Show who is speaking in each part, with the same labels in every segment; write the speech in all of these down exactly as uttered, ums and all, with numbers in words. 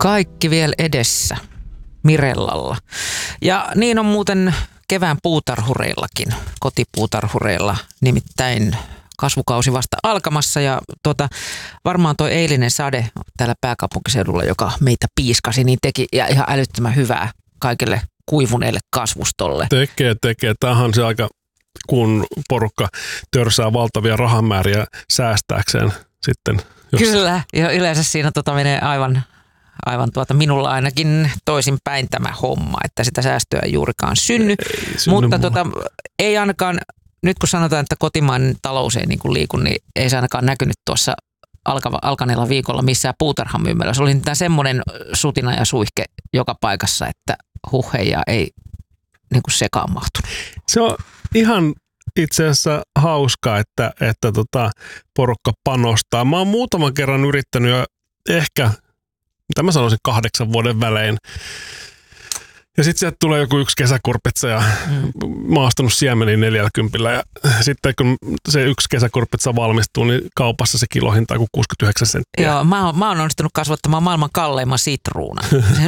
Speaker 1: Kaikki vielä edessä Mirellalla. Ja niin on muuten kevään puutarhureillakin, kotipuutarhureilla, nimittäin kasvukausi vasta alkamassa ja tuota, varmaan toi eilinen sade täällä pääkaupunkiseudulla, joka meitä piiskasi, niin teki ja ihan älyttömän hyvää kaikille kuivuneille kasvustolle.
Speaker 2: Tekee, tekee. Tämähän on se aika, kun porukka törsää valtavia rahamääriä säästääkseen sitten. Jos... Kyllä,
Speaker 1: ja yleensä siinä tota menee aivan, aivan tuota, minulla ainakin toisinpäin tämä homma, että sitä säästöä ei juurikaan synny. Ei synny mutta tuota, ei ainakaan, nyt kun sanotaan, että kotimainen talous ei niin kuin liiku, niin ei se ainakaan näkynyt tuossa alkava, alkaneella viikolla missään puutarhan myymällä. Se oli tämä semmoinen sutina ja suihke joka paikassa, että huhheja ei niin kuin sekaan mahtunut.
Speaker 2: Se on ihan itse asiassa hauskaa, että, että tota, porukka panostaa. Mä oon muutaman kerran yrittänyt jo ehkä, mitä mä sanoisin, kahdeksan vuoden välein. Ja sitten sieltä tulee joku yksi kesäkurpitsa ja mm. mä oon ostanut siemeniä neljälläkympillä. Ja sitten kun se yksi kesäkurpitsa valmistuu, niin kaupassa se kilohinta on kuin kuusikymmentäyhdeksän senttiä.
Speaker 1: Joo, mä oon, mä oon onnistunut kasvattamaan maailman kalleimman sitruunan.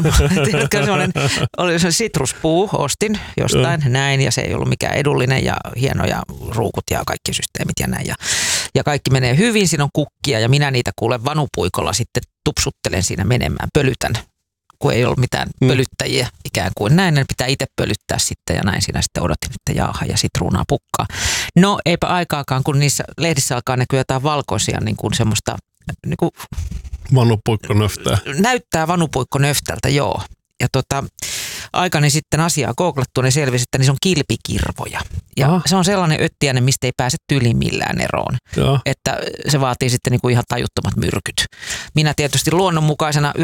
Speaker 1: Oli se sitruspuu, ostin jostain mm. näin ja se ei ollut mikään edullinen ja hienoja ruukut ja kaikki systeemit ja näin. Ja, ja kaikki menee hyvin, siinä on kukkia ja minä niitä kuulen vanupuikolla sitten tupsuttelen siinä menemään, pölytän. Kun ei ollut mitään pölyttäjiä ikään kuin näin, ne pitää itse pölyttää sitten ja näin siinä sitten odotin, että jaaha ja sitruunaa pukkaa. No eipä aikaakaan, kun niissä lehdissä alkaa näkyä jotain valkoisia niin kuin semmoista niin kuin
Speaker 2: vanupuikkonöftää.
Speaker 1: Näyttää vanupuikkonöftältä, joo. Ja tota, aikani sitten asiaa googlattua, niin selvisi, että niissä on kilpikirvoja. Ja Aha. se on sellainen öttiäinen, mistä ei pääse tyli millään eroon. Ja. Että se vaatii sitten niin kuin ihan tajuttomat myrkyt. Minä tietysti luonnonmukaisena